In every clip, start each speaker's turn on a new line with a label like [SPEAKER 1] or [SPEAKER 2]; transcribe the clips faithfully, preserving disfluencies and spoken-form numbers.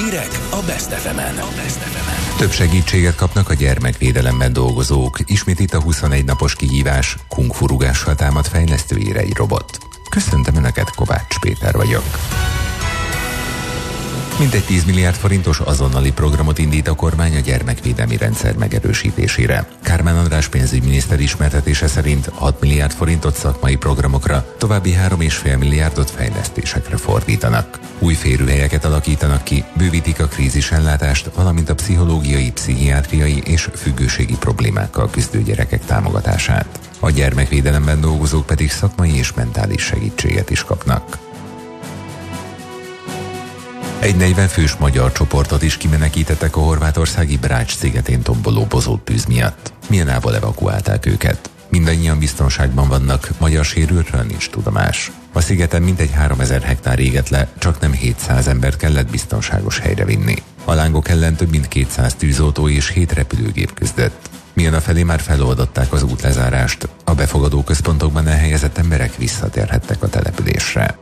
[SPEAKER 1] Hírek a Best ef emen.
[SPEAKER 2] Több segítséget kapnak a gyermekvédelemben dolgozók. Ismét itt a huszonegy napos kihívás, kung-fu rugással támad fejlesztőire egy robot. Köszöntöm Önöket, Kovács Péter vagyok. Mintegy tíz milliárd forintos azonnali programot indít a kormány a gyermekvédelmi rendszer megerősítésére. Kármán András pénzügyminiszter ismertetése szerint hat milliárd forintot szakmai programokra, további három egész öt milliárdot fejlesztésekre fordítanak. Új férőhelyeket alakítanak ki, bővítik a krízisellátást, valamint a pszichológiai, pszichiátriai és függőségi problémákkal küzdő gyerekek támogatását. A gyermekvédelemben dolgozók pedig szakmai és mentális segítséget is kapnak. Egy negyven fős magyar csoportot is kimenekítettek a horvátországi Brač szigetén tomboló bozót tűz miatt. Milyenából evakuálták őket. Mindannyian biztonságban vannak, magyar sérültről nincs tudomás. A szigeten mintegy háromezer hektár égett le, csak nem hétszáz embert kellett biztonságos helyre vinni. A lángok ellen több mint kétszáz tűzoltó és hét repülőgép küzdött. Milyen felé már feloldották az útlezárást, a befogadó központokban elhelyezett emberek visszatérhettek a településre.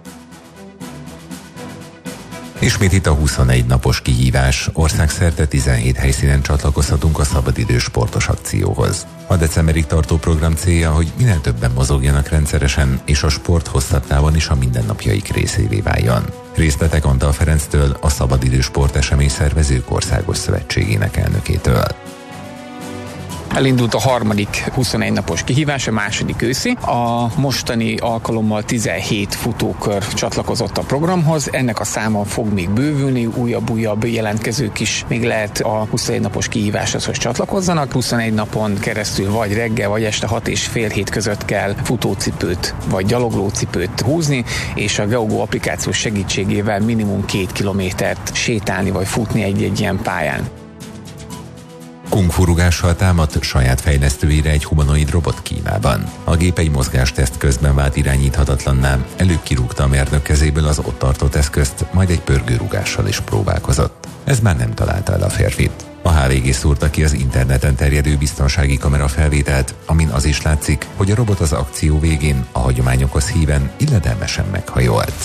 [SPEAKER 2] Ismét itt a huszonegy napos kihívás. Országszerte tizenhét helyszínen csatlakozhatunk a szabadidős sportos akcióhoz. A decemberig tartó program célja, hogy minél többen mozogjanak rendszeresen, és a sport hosszabb távon is a mindennapjaik részévé váljon. Részletek Antal Ferenctől, a Szabadidős Sportesemény Szervezők Országos Szövetségének elnökétől.
[SPEAKER 3] Elindult a harmadik huszonegy napos kihívás, a második őszi. A mostani alkalommal tizenhét futókör csatlakozott a programhoz. Ennek a száma fog még bővülni, újabb-újabb jelentkezők is még lehet a huszonegy napos kihíváshoz, hogy csatlakozzanak. huszonegy napon keresztül vagy reggel, vagy este hat és fél hét között kell futócipőt vagy gyaloglócipőt húzni, és a Geogo applikáció segítségével minimum két kilométert sétálni vagy futni egy-egy ilyen pályán.
[SPEAKER 2] Kung-fu rugással támadt saját fejlesztőire egy humanoid robot Kínában. A gép egy mozgásteszt közben vált irányíthatatlanná, előbb kirúgta a mérnök kezéből az ott tartott eszközt, majd egy pörgőrugással is próbálkozott. Ez már nem találta el a férfit. A há vé gé szúrta ki az interneten terjedő biztonsági kamera felvételt, amin az is látszik, hogy a robot az akció végén a hagyományokhoz híven illedelmesen meghajolt.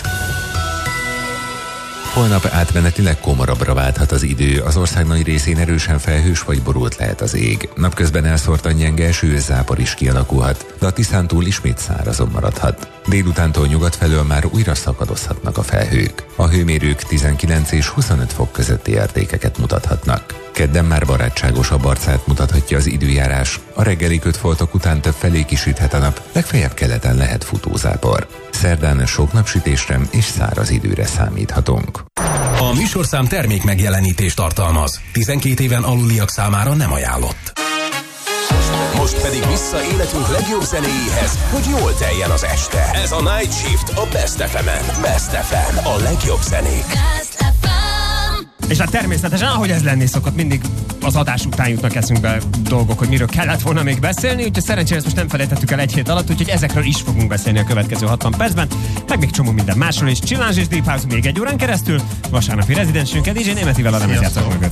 [SPEAKER 2] Holnap átmenetileg komorabbra válthat az idő, az ország nagy részén erősen felhős vagy borult lehet az ég. Napközben elszórtan gyenge eső, zápor is kialakulhat, de a Tiszántúl ismét szárazon maradhat. Délutántól nyugat felől már újra szakadozhatnak a felhők. A hőmérők tizenkilenc és huszonöt fok közötti értékeket mutathatnak. Kedden már barátságosabb arcát mutathatja az időjárás. A reggeli kötfoltok után több felé kisüthet a nap, legfeljebb keleten lehet futózápor. Szerdán sok napsütésre és száraz időre számíthatunk.
[SPEAKER 1] A műsorszám termék megjelenítést tartalmaz. tizenkét éven aluliak számára nem ajánlott. Most pedig vissza életünk legjobb zenéjéhez, hogy jól teljen az este. Ez a Night Shift a Best ef emen. Best ef em, a legjobb zenék.
[SPEAKER 4] És hát természetesen, ahogy ez lenni szokott, mindig az adás után jutnak eszünkbe dolgok, hogy miről kellett volna még beszélni, úgyhogy szerencsére ezt most nem felejtettük el egy hét alatt, úgyhogy ezekről is fogunk beszélni a következő hatvan percben, meg még csomó minden másról is. Csillánzs és Deep House még egy órán keresztül, vasárnapi rezidensünk dé dzsé Németivel a lemezjátszók mögött.